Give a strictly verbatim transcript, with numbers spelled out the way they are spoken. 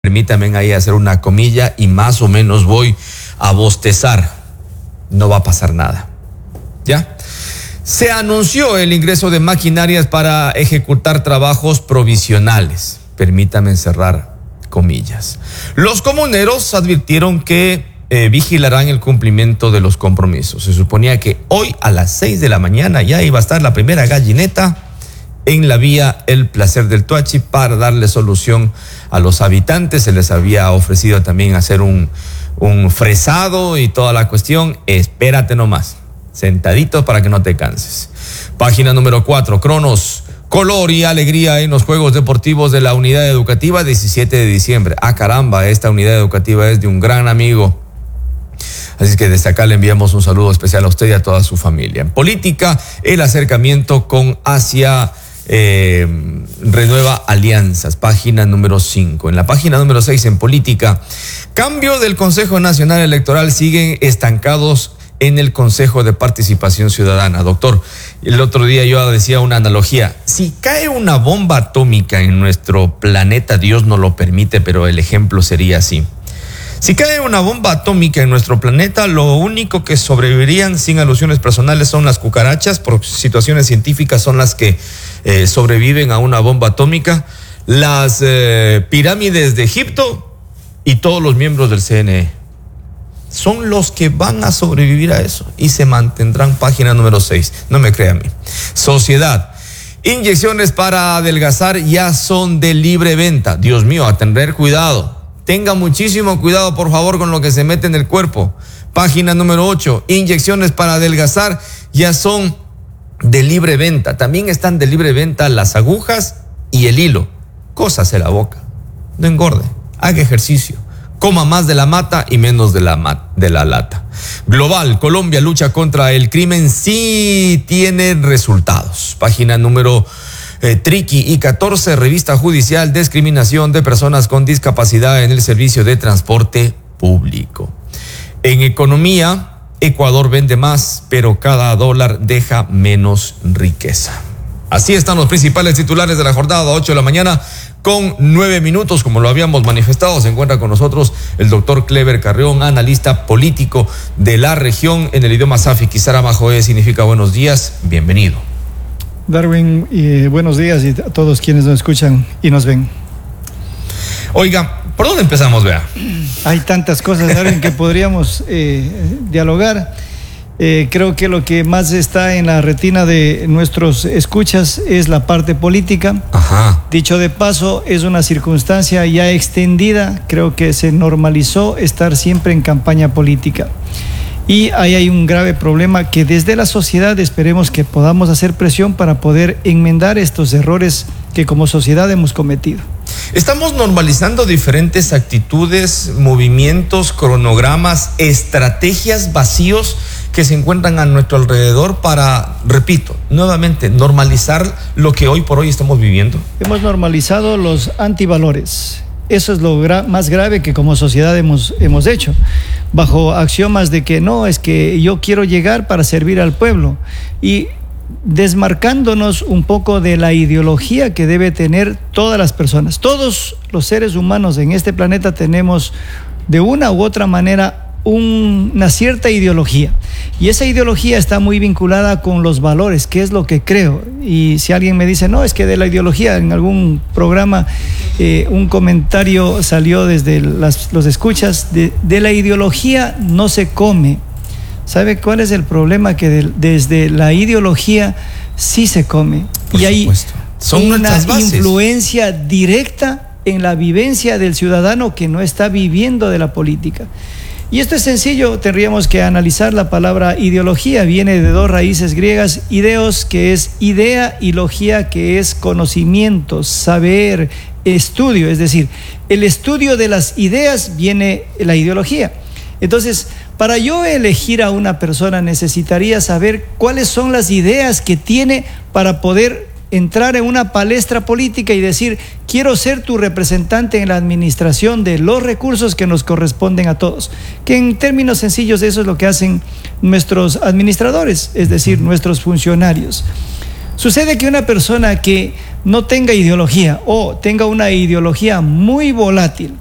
Permítanme ahí hacer una comilla y más o menos voy a bostezar. No va a pasar nada. ¿Ya? Se anunció el ingreso de maquinarias para ejecutar trabajos provisionales. Permítame cerrar comillas. Los comuneros advirtieron que eh, vigilarán el cumplimiento de los compromisos. Se suponía que hoy a las seis de la mañana ya iba a estar la primera gallineta en la vía El Placer del Tuachi para darle solución a los habitantes. Se les había ofrecido también hacer un, un fresado y toda la cuestión. Espérate nomás, sentadito para que no te canses. Página número cuatro, Cronos, color y alegría en los Juegos Deportivos de la Unidad Educativa, diecisiete de diciembre. Ah, caramba, esta unidad educativa es de un gran amigo. Así que desde acá le enviamos un saludo especial a usted y a toda su familia. En política, el acercamiento con Asia Eh, renueva alianzas, página número cinco. En la página número seis, en política, cambio del Consejo Nacional Electoral, siguen estancados en el Consejo de Participación Ciudadana. Doctor, el otro día yo decía una analogía: si cae una bomba atómica en nuestro planeta, Dios no lo permite, pero el ejemplo sería así. Si cae una bomba atómica en nuestro planeta, lo único que sobrevivirían, sin alusiones personales, son las cucarachas. Por situaciones científicas son las que eh, sobreviven a una bomba atómica, las eh, pirámides de Egipto y todos los miembros del C N E. Son los que van a sobrevivir a eso y se mantendrán. Página número seis, no me crea a mí. Sociedad. Inyecciones para adelgazar ya son de libre venta. Dios mío, a tener cuidado. Tenga muchísimo cuidado, por favor, con lo que se mete en el cuerpo. Página número ocho. Inyecciones para adelgazar ya son de libre venta. También están de libre venta las agujas y el hilo. Cósase la boca. No engorde. Haga ejercicio. Coma más de la mata y menos de la, mat- de la lata. Global. Colombia lucha contra el crimen. Sí tiene resultados. Página número Eh, Triqui y catorce, revista judicial, discriminación de personas con discapacidad en el servicio de transporte público. En economía, Ecuador vende más, pero cada dólar deja menos riqueza. Así están los principales titulares de la jornada, ocho de la mañana con nueve minutos, como lo habíamos manifestado. Se encuentra con nosotros el doctor Clever Carrión, analista político de la región. En el idioma safi, Kisara Majoe significa buenos días, bienvenido. Darwin, eh, buenos días y a todos quienes nos escuchan y nos ven. Oiga, ¿por dónde empezamos, vea? Hay tantas cosas, Darwin, que podríamos eh, dialogar. Eh, creo que lo que más está en la retina de nuestros escuchas es la parte política. Ajá. Dicho de paso, es una circunstancia ya extendida. Creo que se normalizó estar siempre en campaña política. Y ahí hay un grave problema que desde la sociedad esperemos que podamos hacer presión para poder enmendar estos errores que como sociedad hemos cometido. Estamos normalizando diferentes actitudes, movimientos, cronogramas, estrategias vacíos que se encuentran a nuestro alrededor para, repito, nuevamente, normalizar lo que hoy por hoy estamos viviendo. Hemos normalizado los antivalores. Eso es lo gra- más grave que como sociedad hemos, hemos hecho, bajo axiomas de que no, es que yo quiero llegar para servir al pueblo, y desmarcándonos un poco de la ideología que debe tener todas las personas. Todos los seres humanos en este planeta tenemos de una u otra manera un, una cierta ideología, y esa ideología está muy vinculada con los valores, que es lo que creo. Y si alguien me dice, no, es que de la ideología, en algún programa eh, un comentario salió desde las, los escuchas, de, de la ideología no se come. ¿Sabe cuál es el problema? Que de, desde la ideología sí se come. Por y hay Son una bases. influencia directa en la vivencia del ciudadano que no está viviendo de la política. Y esto es sencillo, tendríamos que analizar la palabra ideología. Viene de dos raíces griegas: ideos, que es idea, y logía, que es conocimiento, saber, estudio. Es decir, el estudio de las ideas viene la ideología. Entonces, para yo elegir a una persona necesitaría saber cuáles son las ideas que tiene para poder entrar en una palestra política y decir, quiero ser tu representante en la administración de los recursos que nos corresponden a todos. Que en términos sencillos eso es lo que hacen nuestros administradores, es decir, nuestros funcionarios. Sucede que una persona que no tenga ideología o tenga una ideología muy volátil,